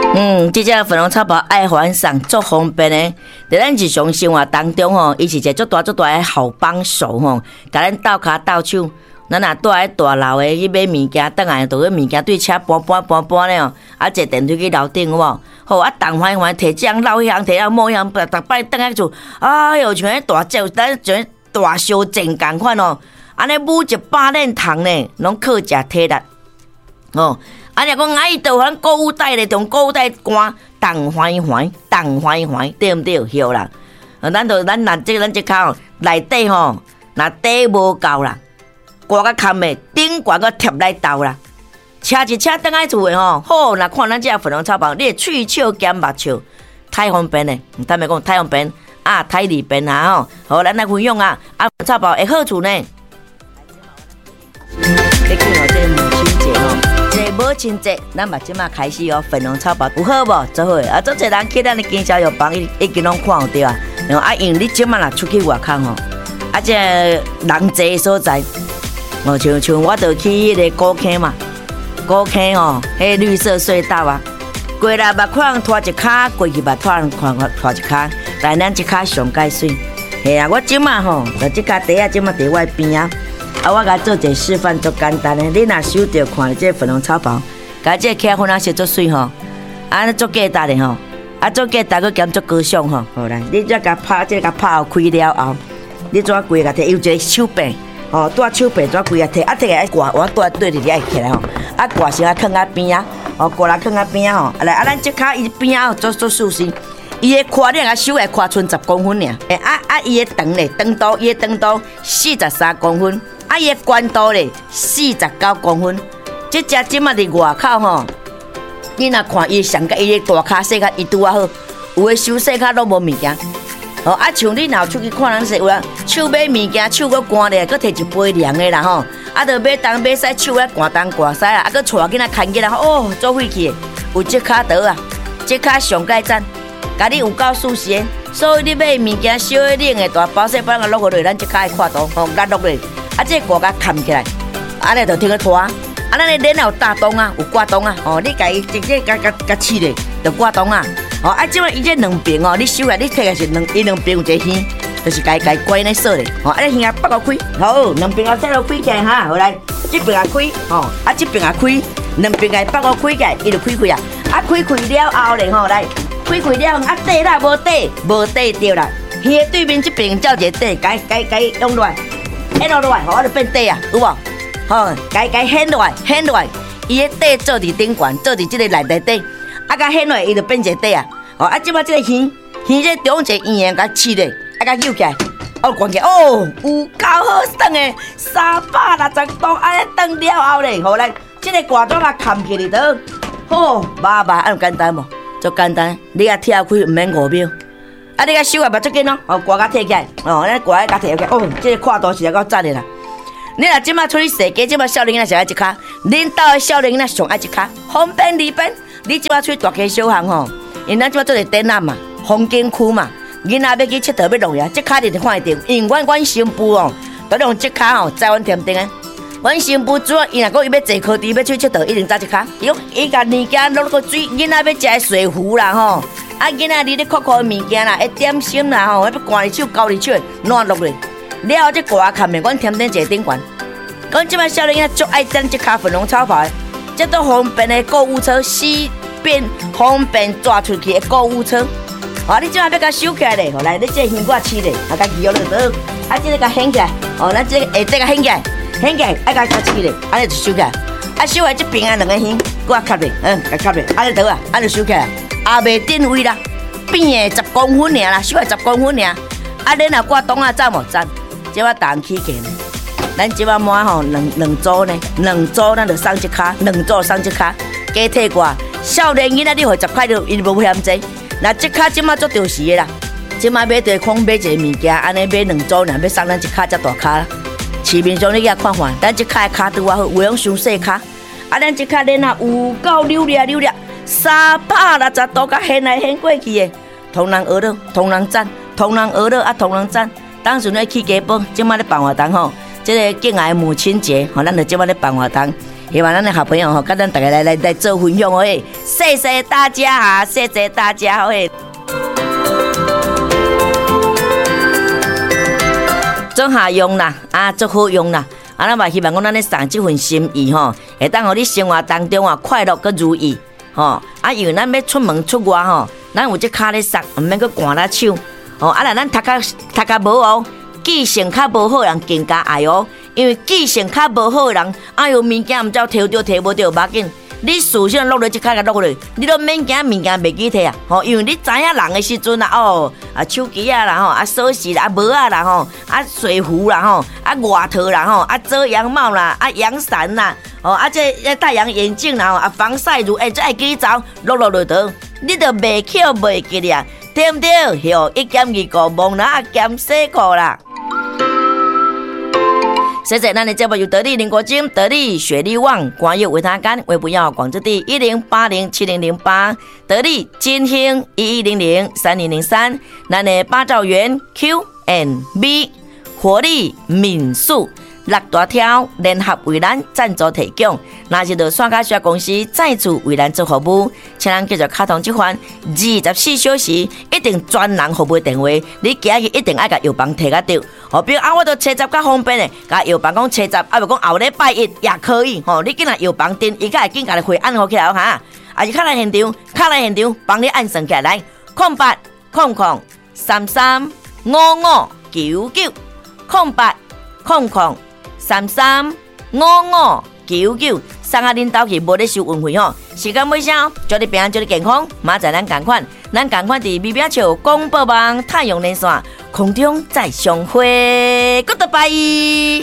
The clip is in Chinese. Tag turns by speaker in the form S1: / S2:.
S1: 这只粉红草包爱还送足方便的，在咱日常生活当中吼，伊是一个足大的好帮手吼，甲咱斗骹斗手。咱若住喺大楼的去买物件，倒来就去物件对车搬咧哦，啊坐电梯去楼顶有无？好啊，动缓摕这样捞迄项，摕啊某样，逐摆倒来厝，哎哟，像迄大只，咱像大烧煎共款哦，安尼母一百链糖呢，拢靠食体力哦。啊，若讲伊倒咱购物袋咧，从购物袋关，动缓，对毋对？对啦。咱若即骹内底吼，若底无够啦。挂甲坎的顶悬个贴来斗啦，车一车倒来厝的吼，好，若看咱这粉红草包，你喙笑兼目笑，太方便嘞！坦白讲，太方便啊，太利便啊吼！好，咱来分享啊，粉红草包的好处呢。你看哦，这母亲节吼，这母亲节，咱嘛即马开始哦，粉红草包有好无？做好啊，做侪人去咱的经销药房已经拢看有对啊。啊，因你即马若出去外口吼，啊，这人济所在。哦，像我就去迄个古坑嘛，古坑哦，迄绿色隧道啊，过来捌看人拖一骹，过去捌看拖一骹，但咱即骹上介水。嘿啊，我即马吼，就即家底啊，即马伫我边啊，啊，我甲做一个示范，足简单的。你若收到看这粉红草包，甲这起粉啊色足水吼，啊，足价值的吼，啊，足价值佮兼足高尚吼。好来，你再甲拍，这甲拍开了后，你怎规甲摕有一个手柄。哦，带手背怎规啊摕，啊摕来挂，我带对伫遐起来吼，啊挂先啊放啊边啊，哦挂来放啊边啊吼，来啊咱即骹伊边啊做舒适，伊的胯你啊手来胯剩10公分尔，伊的长咧长度，伊的长度43公分，啊伊的宽度咧49公分，即只即马伫外口吼，你若看伊上甲伊的大骹细骹伊拄啊好，有的手细骹拢无物件。哦，啊，像你若出去看人说有啊，手买物件，手搁干咧，搁摕一杯凉的啦吼，啊，着买东买西，手咧寒东寒西啦，啊，搁带囡仔牵起来，哦，做废气的，有即卡倒啊，即卡上盖赞，甲你有够舒适的，所以你买物件小的、冷的、大包细包，个落落来，咱即卡的看度，吼，压落来，啊，这挂甲扛起来，安尼着听个拖，啊，咱的脸有大洞啊，有挂洞啊，哦，你家己直接甲刺咧，着挂洞啊。哦，啊，即摆伊这两边哦，你手来，你摕个是伊两边有一个耳，就是家关咧锁咧。哦，啊，你耳拔个开，好，两边啊再落开起来哈，好来，这边啊开，哦，啊这边啊开，两边啊拔个开起来，伊就开开啊，啊开开了后咧吼，来，开开了，啊底啦无底，无底对啦，耳对面这边照一个底，该用落来，掀落来，吼，我就变底啊，有无？吼，该掀落来，伊个底做伫顶悬，做伫这个内底。啊，甲掀落来，伊就变一个底啊！哦，啊，即摆即个鱼这中一个圆个，甲刺咧，啊，甲扭起来，哦，关起来，哦，有够好耍的，360度，安尼转了后咧，好来，即个挂装啊，扛起哩倒，好，麻，安简单无？足简单，你甲跳开，毋免5秒，啊，你甲手也袂足紧咯，哦，挂甲摕起来，哦，咱挂甲摕起来，哦，即个看度是够赞的啦。你若即摆出去踅街，即摆少年仔上爱一卡，恁兜的少年仔上爱一卡，方便利便。你即摆出去大街小巷吼，因咱即摆做个展览嘛，风景区嘛，囡仔要去佚佗要落呀，即卡你就看得到。因为阮新妇哦，都用即卡吼载阮添丁的。阮新妇主要伊若讲伊要坐柯池要出去佚佗，一定搭即卡。伊甲物件落个水，囡仔要食的水壶啦吼，啊囡仔你咧酷酷的物件啦，一点心啦吼，要刮你手、交你手，烂落来。了后即挂看面，阮添丁坐顶悬。阮即摆少年仔足爱等即卡粉红草包。这都方便的购物车，西边方便抓出去的购物车。哦，你即下要甲收起来咧，来，你这耳挂起咧，啊，甲摇落倒，啊，这个甲掀起来，哦，咱这个下底甲掀起来，爱甲起咧，安尼就收起来。啊，收起来这边啊两个耳，搁卡咧，甲卡咧，安尼倒啊，安尼收起来，也袂定位啦，边的10公分尔啦，收来10公分尔。啊，你若挂洞啊，赞无赞？即我打起价呢。咱即摆满吼两组呢，两组咱就送一卡，两组送一卡，加体挂。少年囡仔你汇10块就伊无嫌济。那即卡即摆做着时的啦，即摆买地空买一个物件，安尼买两组，若要送咱一卡才大卡啦。市面上你遐看看，咱即卡的卡拄啊好，有用伤细卡。啊，咱即卡恁啊有够溜咧，360度甲掀来掀过去的，同人娱乐，同人赞，同人娱乐啊，同人赞。当时咧去家宝，即摆咧办活动吼。这个敬爱母亲节，吼，咱就即摆咧办活动， 希望咱的好朋友跟咱大家来做分享哦，谢谢大家啊，谢谢大家哦。做下用啦，做好用啦。咱嘛希望讲咱咧送这份心意会当互你生活当中快乐佮如意因为咱要出门出外咱有这脚咧塞，唔免佮寒啦手若咱读较无记性较无好人更加爱因为记性较无好人，物件唔知摕着摕无着，无要紧。你事先落落这脚落落，你都免惊物件袂记摕因为你知影人的时阵手机啦锁匙啦帽啦水壶啦外套啦遮阳帽啦阳伞啦这太阳眼镜啦防晒乳这爱记走落倒，你都袂巧袂记哩对不对？1.29忘啦减洗裤啦。谢谢咱的节目由得力林国金、得力雪力旺、广药维他干、微不药广之地10807008、得力金兴11003003，咱的八兆元 Q&B 活力民宿。六大条联合为咱赞助提供，若是到线下小公司再次为咱做服务，请咱继续卡通这款24小时一定专人服务电话，你今日一定爱甲药房摕甲着。比如我都车閘較方便的，甲藥房講車閘，無講後禮拜一也可以你緊來藥房訂，伊才會緊甲你回按好起來哈。是卡來現場，幫你按算起來0800335599，0800335599，送下恁兜去無咧收運費時間尾聲，祝你平安，祝你健康，馬仔咱同款佇美表橋廣播網太陽連線空中再相會 ，Goodbye。